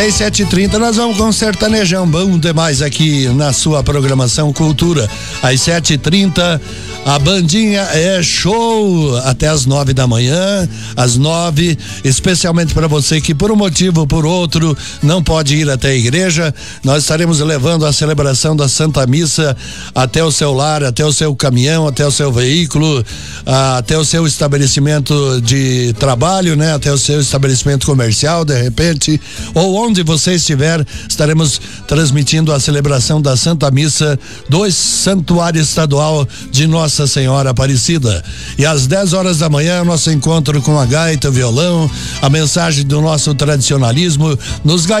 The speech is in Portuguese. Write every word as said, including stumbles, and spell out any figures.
Às sete e trinta nós vamos com sertanejão bom demais aqui na sua programação Cultura. Às sete e trinta a bandinha é show até as nove da manhã, às nove, especialmente para você que por um motivo ou por outro não pode ir até a igreja. Nós estaremos levando a celebração da Santa Missa até o seu lar, até o seu caminhão, até o seu veículo, até o seu estabelecimento de trabalho, né? Até o seu estabelecimento comercial, de repente, ou onde você estiver, estaremos transmitindo a celebração da Santa Missa do Santuário Estadual de Nossa Senhora Aparecida. E às dez horas da manhã, nosso encontro com a gaita, o violão, a mensagem do nosso tradicionalismo nos